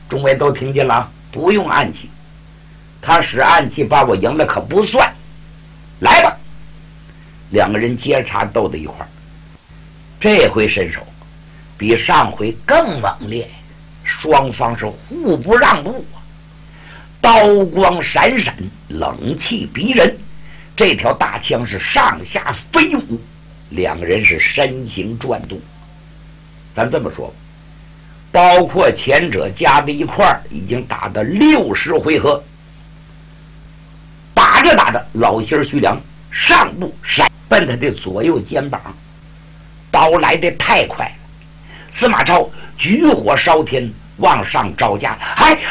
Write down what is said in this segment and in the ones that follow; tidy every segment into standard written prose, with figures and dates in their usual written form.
众位都听见了，不用暗器，他使暗器把我赢了可不算。来吧，两个人接茬斗在一块儿。这回身手比上回更猛烈，双方是互不让步啊，刀光闪闪，冷气逼人。这条大枪是上下飞舞，两个人是身形转动。咱这么说，包括前者加在一块儿，已经打到60回合。打着打着，老心徐良上步闪奔他的左右肩膀，刀来得太快了。司马超举火烧天，往上招架，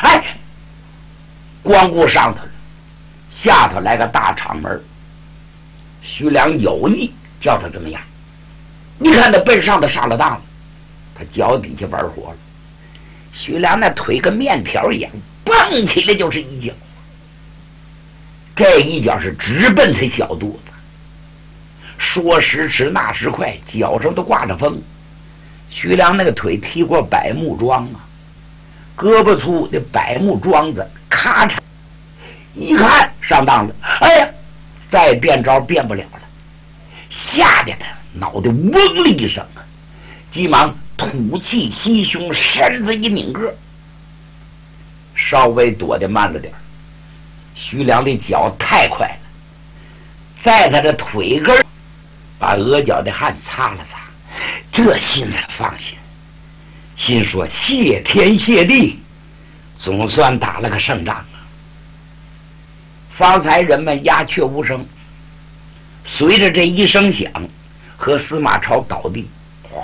光顾上头了，下头来个大敞门。徐良有意叫他怎么样？你看他奔上头上了当了，他脚底下玩火了。徐良那腿跟面条一样，蹦起来就是一脚。这一脚是直奔他小肚子，说时迟那时快，脚上都挂着风。徐良那个腿踢过百木桩啊，胳膊粗的百木桩子，咔嚓一看上当了，哎呀，再变招变不了了，吓得他脑袋嗡了一声啊，急忙吐气吸胸，身子一拧个，稍微躲得慢了点。徐良的脚太快了，在他的腿根把额角的汗擦了擦，这心才放下，心说谢天谢地，总算打了个胜仗啊。方才人们鸦雀无声，随着这一声响和司马超倒地，哗，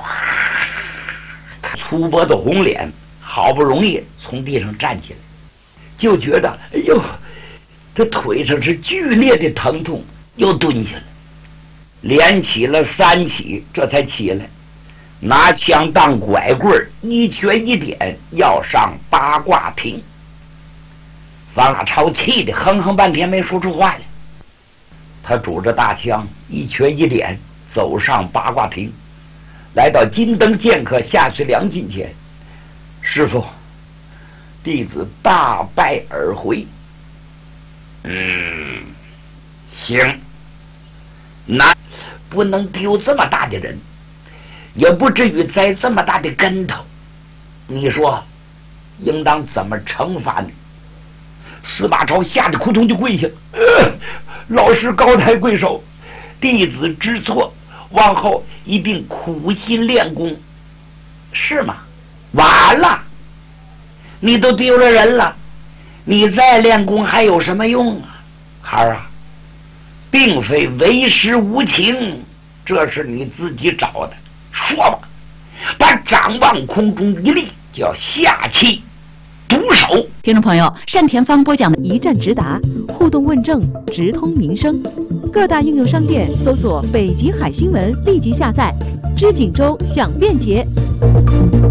粗脖的红脸好不容易从地上站起来，就觉得哎呦，这腿上是剧烈的疼痛，又蹲下了，连起了3起，这才起来，拿枪当拐棍，一拳一点要上八卦亭。方超气得哼哼半天没说出话来，他拄着大枪一拳一点走上八卦亭，来到金灯剑客夏遂良近前，师父，弟子大败而回。行，那不能丢这么大的人，也不至于栽这么大的跟头，你说应当怎么惩罚你？司马超吓得扑通就跪下，老师高抬贵手，弟子知错，往后一定苦心练功。是吗？完了，你都丢了人了，你再练功还有什么用啊？孩儿啊，并非为师无情，这是你自己找的。说吧，把掌往空中一立，叫下气毒手。 听众朋友，单田芳播讲的一站直达，互动问政，直通民生。各大应用商店搜索北极海新闻，立即下载。知锦州享便捷。